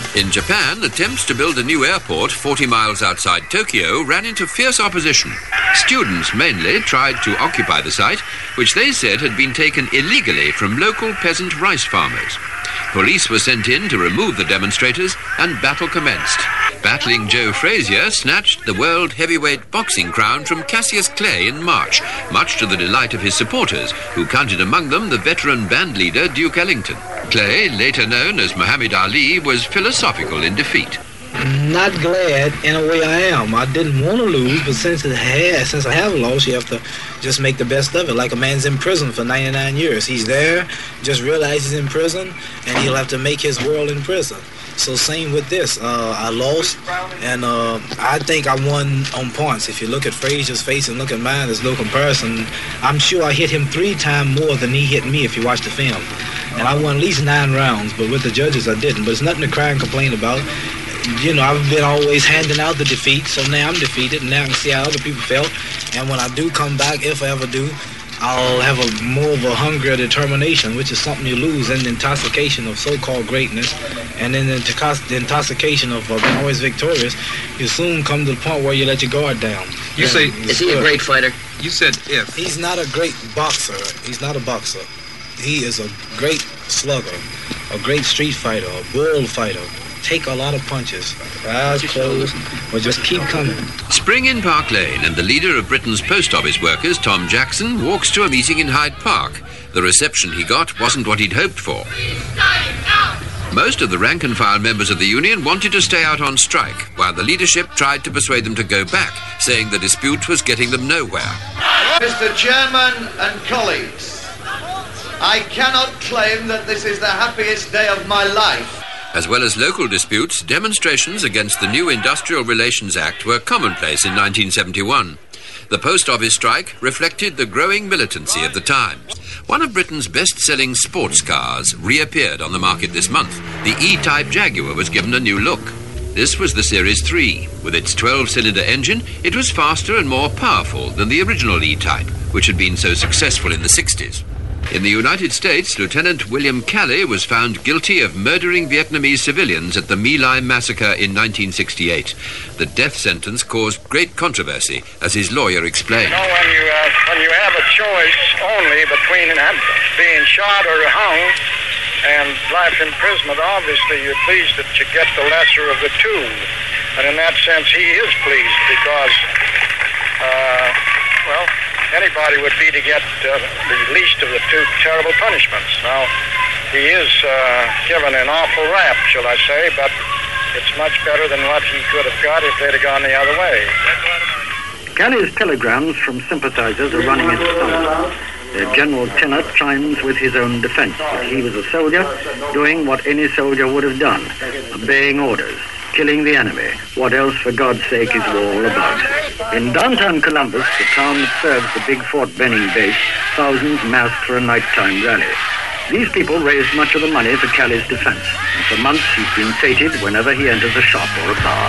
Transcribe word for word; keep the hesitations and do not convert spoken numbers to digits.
In Japan, attempts to build a new airport forty miles outside Tokyo ran into fierce opposition. Students mainly tried to occupy the site, which they said had been taken illegally from local peasant rice farmers. Police were sent in to remove the demonstrators, and battle commenced. Battling Joe Frazier snatched the world heavyweight boxing crown from Cassius Clay in March, much to the delight of his supporters, who counted among them the veteran band leader Duke Ellington. Clay, later known as Muhammad Ali, was philosophical in defeat. Not glad, in a way I am. I didn't want to lose, but since it has, since I have lost, you have to just make the best of it. Like a man's in prison for ninety-nine years. He's there, just realizes he's in prison, and he'll have to make his world in prison. So same with this. Uh, I lost, and uh, I think I won on points. If you look at Frazier's face and look at mine, there's no comparison. I'm sure I hit him three times more than he hit me if you watch the film. And I won at least nine rounds, but with the judges I didn't. But it's nothing to cry and complain about. You know, I've been always handing out the defeat, so now I'm defeated, and now I can see how other people felt. And when I do come back, if I ever do, I'll have a more of a hunger, determination, which is something you lose in the intoxication of so-called greatness, and in the, intox- the intoxication of uh, being always victorious. You soon come to the point where you let your guard down. You say, is he a great fighter? You said if. He's not a great boxer. He's not a boxer. He is a great slugger, a great street fighter, a bull fighter. Take a lot of punches, eyes closed, or just keep coming. Spring in Park Lane, and the leader of Britain's post office workers, Tom Jackson, walks to a meeting in Hyde Park. The reception he got wasn't what he'd hoped for. Most of the rank-and-file members of the union wanted to stay out on strike, while the leadership tried to persuade them to go back, saying the dispute was getting them nowhere. Mister Chairman and colleagues, I cannot claim that this is the happiest day of my life. As well as local disputes, demonstrations against the new Industrial Relations Act were commonplace in nineteen seventy-one. The post office strike reflected the growing militancy of the times. One of Britain's best-selling sports cars reappeared on the market this month. The E-Type Jaguar was given a new look. This was the Series three. With its twelve-cylinder engine, it was faster and more powerful than the original E-Type, which had been so successful in the sixties. In the United States, Lieutenant William Calley was found guilty of murdering Vietnamese civilians at the My Lai massacre in nineteen sixty-eight. The death sentence caused great controversy, as his lawyer explained. You know, when you, uh, when you have a choice only between being shot or hung and life imprisonment, obviously you're pleased that you get the lesser of the two. And in that sense, he is pleased because, uh, well... anybody would be to get uh, the least of the two terrible punishments. Now, he is uh, given an awful rap, shall I say, but it's much better than what he could have got if they'd have gone the other way. Calley's telegrams from sympathizers are running into summer. Uh, General Tenet chimes with his own defense that he was a soldier doing what any soldier would have done, obeying orders, killing the enemy. What else, for God's sake, is war all about? In downtown Columbus, the town that serves the big Fort Benning base, thousands massed for a nighttime rally. These people raised much of the money for Calley's defense, and for months he's been feted whenever he enters a shop or a bar.